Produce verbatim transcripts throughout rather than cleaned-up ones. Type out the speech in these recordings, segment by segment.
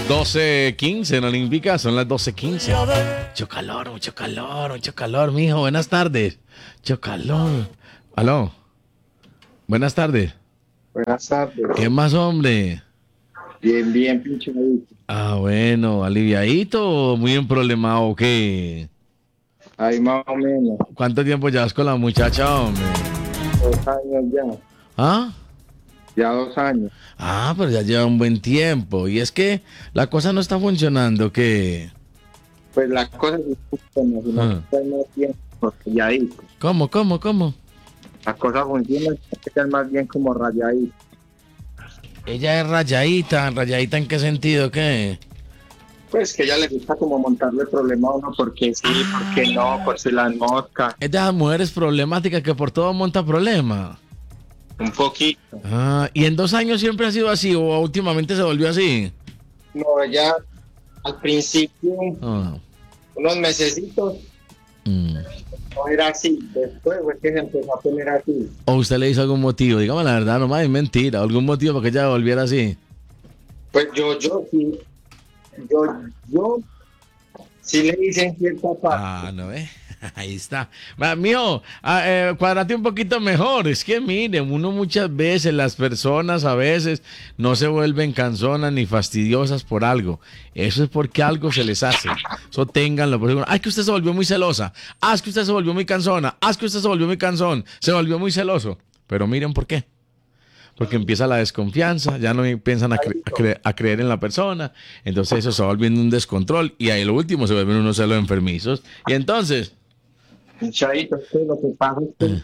doce quince, ¿no le indica? Son las doce quince. Mucho calor, mucho calor, mucho calor, mijo. Buenas tardes. Mucho calor. Aló. Buenas tardes. Buenas tardes. ¿Qué más, hombre? Bien, bien, pinche. Ah, bueno, aliviadito o muy emproblemado o qué. Ahí más o menos. ¿Cuánto tiempo llevas con la muchacha, hombre? Dos años ya. ¿Ah? Ya dos años. Ah, pero ya lleva un buen tiempo. Y es que la cosa no está funcionando, ¿qué? Pues las cosas funcionan, si no Ah. está más bien, porque ya ahí. ¿Cómo, cómo, cómo? Las cosas funcionan, están más bien como rayaditas. Ella es rayadita. ¿Rayadita en qué sentido, qué? Pues que a ella le gusta como montarle problema a uno, porque sí, porque no, por si las moscas. Es de esas mujeres problemáticas que por todo monta problema. Un poquito. Ah, ¿y en dos años siempre ha sido así o últimamente se volvió así? No, ella al principio, Ah, unos mesecitos, mm. no era así. Después fue que se empezó a poner así. ¿O usted le hizo algún motivo? Dígame la verdad, nomás es mentira. ¿Algún motivo para que ella volviera así? Pues yo, yo sí. Yo, yo sí le hice en cierta parte. Ah, no, ¿eh? Ahí está. Va, mío, ah, eh, cuadrate un poquito mejor. Es que miren, uno muchas veces, las personas a veces no se vuelven cansonas ni fastidiosas por algo. Eso es porque algo se les hace. Eso ténganlo por seguro. Ay, que usted se volvió muy celosa. Ah, es que usted se volvió muy cansona. Ah, es que usted se volvió muy cansón. Se volvió muy celoso. Pero miren por qué. Porque empieza la desconfianza, ya no piensan a, cre- a, cre- a creer en la persona, entonces eso se va volviendo un descontrol y ahí lo último se vuelven unos celos enfermizos. Y entonces, Chavito, es que lo que pasa es que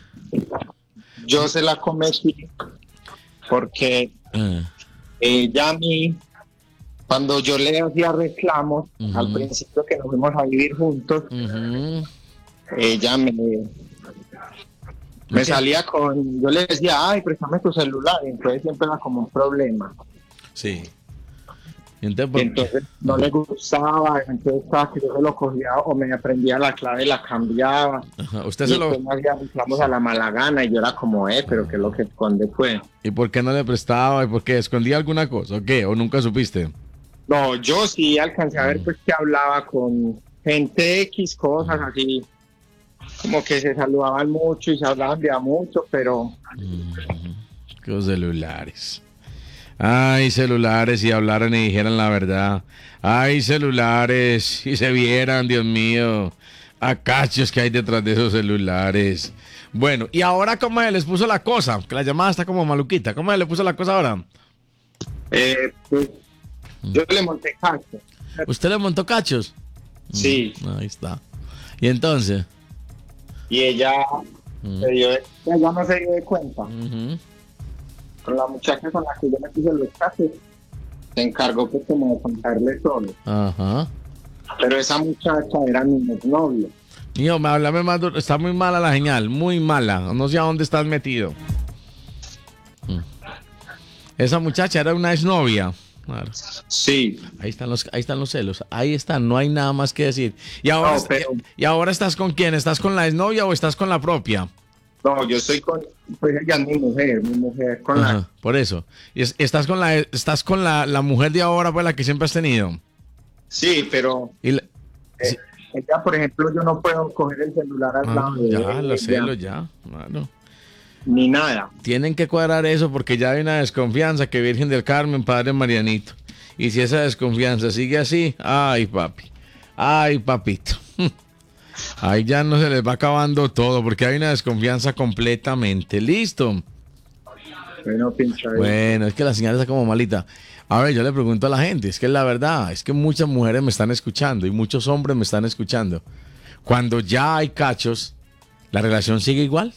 yo se la cometí porque eh, ella a mí, cuando yo le hacía reclamos, Ujú. al principio que nos fuimos a vivir juntos, ujú, ella me, me ¿Qué? salía con, yo le decía, ay, préstame tu celular, y entonces siempre era como un problema. sí. Y entonces, Y ¿por qué? entonces no le gustaba, entonces cada que yo se lo cogía o me aprendía la clave y la cambiaba. Ajá, usted Y se lo... después me hacía reclamos a la mala gana y yo era como, eh, pero que lo que esconde fue. ¿Y por qué no le prestaba? ¿Y por qué? ¿Escondía alguna cosa o qué? ¿O nunca supiste? No, yo sí alcancé a ver pues que hablaba con gente X, cosas así, como que se saludaban mucho y se hablaban de a mucho, pero Que los celulares. Ay, celulares, si hablaran y dijeran la verdad. Ay, celulares, si se vieran, Dios mío. A cachos que hay detrás de esos celulares. Bueno, y ahora, ¿cómo se les puso la cosa? Que la llamada está como maluquita. ¿Cómo se le puso la cosa ahora? eh, pues yo le monté cacho. ¿Usted le montó cachos? Sí, Mm, ahí está. ¿Y entonces? y ella, Mm. se dio, ella no se dio de cuenta. Ujú. Con la muchacha con la que yo me puse los cachos, se encargó pues como de contarle todo. Ajá. Pero esa muchacha era mi novia. Mío, me háblame más duro. Está muy mala la señal, muy mala. No sé a dónde estás metido. Mm. Esa muchacha era una exnovia. Claro. Sí. Ahí están los, ahí están los celos. Ahí están, no hay nada más que decir. Y ahora, No, pero- y, y ahora estás con quién? ¿Estás con la exnovia o estás con la propia? No, yo estoy con, pues ella es mi mujer, mi mujer con la... Ajá, por eso. Y es- estás con la, estás con la, la mujer de ahora, pues la que siempre has tenido. Sí, pero Y la- eh, sí. ella, por ejemplo, yo no puedo coger el celular al Ah, lado de ya, ella, los celos, ya. Claro. ni nada. Tienen que cuadrar eso porque ya hay una desconfianza que Virgen del Carmen, Padre Marianito. Y si esa desconfianza sigue así, ay papi, ay papito. Ahí ya no se les va acabando todo porque hay una desconfianza completamente. Listo. Bueno, pincha ahí. Bueno, es que la señal está como malita. A ver, yo le pregunto a la gente, es que la verdad, es que muchas mujeres me están escuchando y muchos hombres me están escuchando. Cuando ya hay cachos, ¿la relación sigue igual?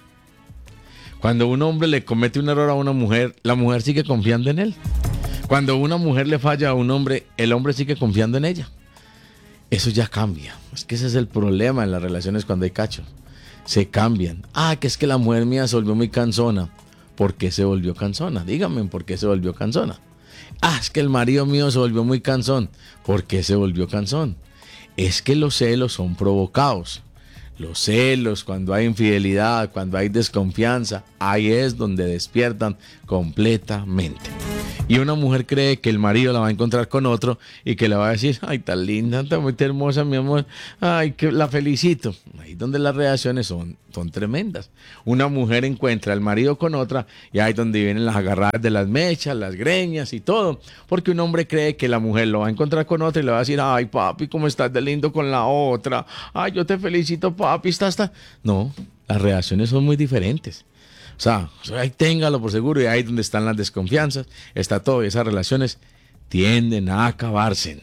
Cuando un hombre le comete un error a una mujer, la mujer sigue confiando en él. Cuando una mujer le falla a un hombre, el hombre sigue confiando en ella. Eso ya cambia. Es que ese es el problema en las relaciones cuando hay cachos. Se cambian. Ah, que es que la mujer mía se volvió muy cansona. ¿Por qué se volvió cansona? Díganme por qué se volvió cansona. Ah, es que el marido mío se volvió muy cansón. ¿Por qué se volvió cansón? Es que los celos son provocados. los celos, cuando hay infidelidad, cuando hay desconfianza, ahí es donde despiertan completamente. Y una mujer cree que el marido la va a encontrar con otro y que le va a decir, ay, tan linda, tan muy hermosa, mi amor, ay, que la felicito. Ahí es donde las reacciones son, son tremendas. Una mujer encuentra al marido con otra y ahí es donde vienen las agarradas de las mechas, las greñas y todo. Porque un hombre cree que la mujer lo va a encontrar con otra y le va a decir, ay, papi, ¿cómo estás de lindo con la otra? Ay, yo te felicito, papi, está, está. No, las reacciones son muy diferentes. O sea, ahí téngalo por seguro y ahí donde están las desconfianzas, está todo y esas relaciones tienden a acabarse.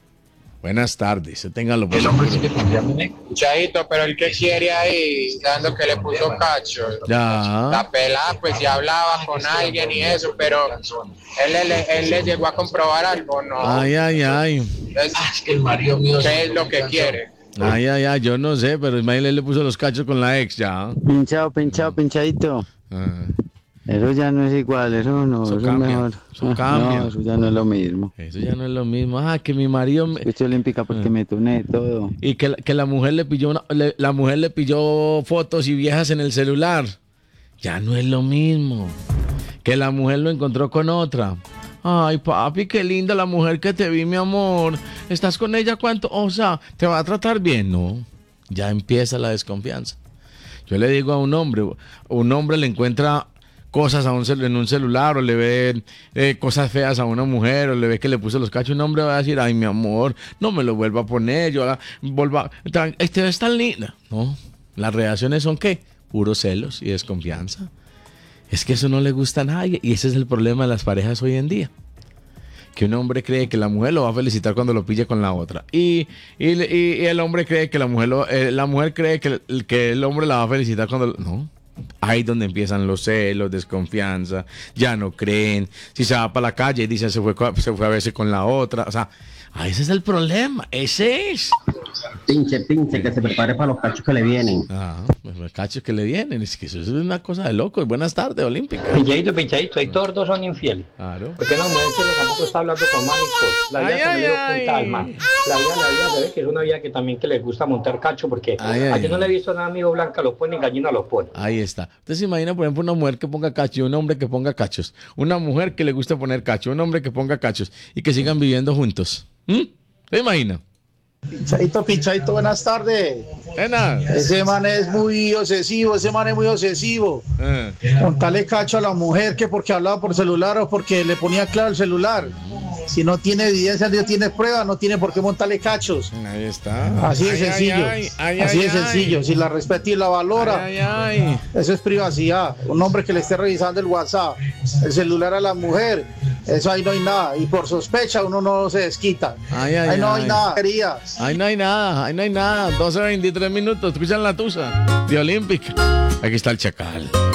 Buenas tardes, téngalo por seguro. Chadito, pero el que quiere ahí, dando que le puso cacho. Ya. La pelada, pues ya hablaba con alguien y eso, pero él, él, él le llegó a comprobar algo, ¿no? Ay, ay, ay. Entonces, es que el marido mío. ¿Qué es lo que quiere? Ay, ay, ay, yo no sé, pero Ismael le puso los cachos con la ex ya. Pinchado, pinchado, pinchadito. Ah. Eso ya no es igual, eso no, Eso eso, cambia, es mejor. eso Ah, cambia. No, eso ya no es lo mismo. Eso ya no es lo mismo. Ah, que mi marido me... Fuiste olímpica porque Ah. me tuné todo. Y que, la- que la mujer le pilló una- le- la mujer le pilló fotos y viejas en el celular. Ya no es lo mismo. Que la mujer lo encontró con otra. Ay, papi, qué linda la mujer que te vi, mi amor. ¿Estás con ella cuánto? O sea, ¿te va a tratar bien? No. Ya empieza la desconfianza. Yo le digo a un hombre, un hombre le encuentra cosas a un cel- en un celular o le ve eh, cosas feas a una mujer o le ve que le puso los cachos, un hombre va a decir, ay, mi amor, no me lo vuelva a poner, yo la, vuelva, tan- este es tan linda. No, las reacciones son ¿qué? Puros celos y desconfianza. Es que eso no le gusta a nadie y ese es el problema de las parejas hoy en día. Que un hombre cree que la mujer lo va a felicitar cuando lo pille con la otra. Y, y, y- y el hombre cree que la mujer lo, eh, la mujer cree que, el- que el hombre la va a felicitar cuando... lo- no. Ahí es donde empiezan los celos, desconfianza, ya no creen. Si se va para la calle y dicen se fue, co- se fue a verse con la otra. O sea, ah, ese es el problema. Ese es. Pinche, pinche, que se prepare para los cachos que le vienen. Ah, pues los cachos que le vienen. Es que eso es una cosa de locos. Buenas tardes, Olímpica. Pinchadito, pinchadito, ahí todos dos son infieles. Claro. Porque la mujer que tampoco está hablando con manicos. La vida Ay, se le dio ay, punta ay. al man. La vida, la vida se ve que es una vida que también que le gusta montar cacho porque Ay, ay, aquí no ay. le he visto nada amigo blanca lo pone ni gallina lo pone. Ahí está. Usted se imagina, por ejemplo, una mujer que ponga cachos y un hombre que ponga cachos. Una mujer que le gusta poner cachos, un hombre que ponga cachos y que sigan viviendo juntos. ¿Mm? ¿Se imagina? Pinchadito, pinchadito, buenas tardes. Ena. Ese man es muy obsesivo, ese man es muy obsesivo. Eh. Montarle cacho a la mujer que porque hablaba por celular o porque le ponía claro el celular. Si no tiene evidencia, no tiene prueba, no tiene por qué montarle cachos. Ahí está. Así de Ay, sencillo. ay, ay, Así ay, de ay. sencillo. Si la respeta y la valora, Ay, ay, ay. eso es privacidad. Un hombre que le esté revisando el WhatsApp, el celular a la mujer, eso ahí no hay nada. Y por sospecha uno no se desquita. Ay, ay, ahí no ay. hay nada. Querida. Ahí no hay nada, ahí no hay nada. doce veintitrés minutos. Escuchan la tusa de Olímpica. Aquí está el chacal.